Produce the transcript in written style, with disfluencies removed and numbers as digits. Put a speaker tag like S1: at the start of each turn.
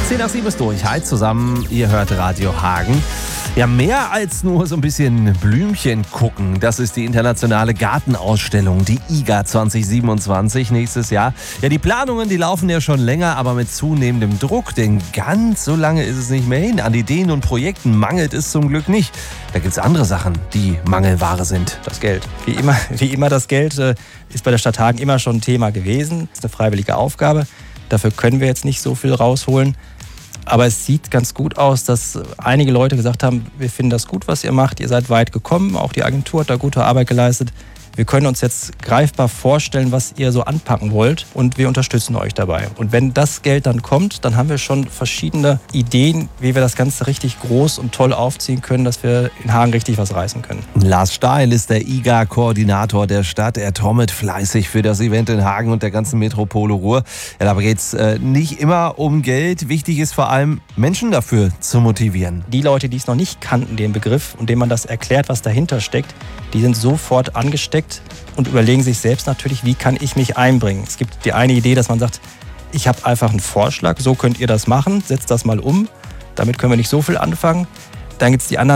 S1: 10:07 ist durch. Hi zusammen, ihr hört Radio Hagen. Ja, mehr als nur so ein bisschen Blümchen gucken. Das ist die internationale Gartenausstellung, die IGA 2027 nächstes Jahr. Ja, die Planungen, die laufen ja schon länger, aber mit zunehmendem Druck, denn ganz so lange ist es nicht mehr hin. An Ideen und Projekten mangelt es zum Glück nicht. Da gibt es andere Sachen, die Mangelware sind.
S2: Das Geld. Wie immer das Geld ist bei der Stadt Hagen immer schon ein Thema gewesen. Das ist eine freiwillige Aufgabe. Dafür können wir jetzt nicht so viel rausholen. Aber es sieht ganz gut aus, dass einige Leute gesagt haben, wir finden das gut, was ihr macht. Ihr seid weit gekommen. Auch die Agentur hat da gute Arbeit geleistet. Wir können uns jetzt greifbar vorstellen, was ihr so anpacken wollt. Und wir unterstützen euch dabei. Und wenn das Geld dann kommt, dann haben wir schon verschiedene Ideen, wie wir das Ganze richtig groß und toll aufziehen können, dass wir in Hagen richtig was reißen können.
S1: Lars Steil ist der IGA-Koordinator der Stadt. Er trommelt fleißig für das Event in Hagen und der ganzen Metropole Ruhr. Ja, dabei geht es nicht immer um Geld. Wichtig ist vor allem, Menschen dafür zu motivieren.
S2: Die Leute, die es noch nicht kannten, den Begriff, und denen man das erklärt, was dahinter steckt, die sind sofort angesteckt und überlegen sich selbst natürlich, wie kann ich mich einbringen. Es gibt die eine Idee, dass man sagt, ich habe einfach einen Vorschlag, so könnt ihr das machen, setzt das mal um. Damit können wir nicht so viel anfangen. Dann gibt es die anderen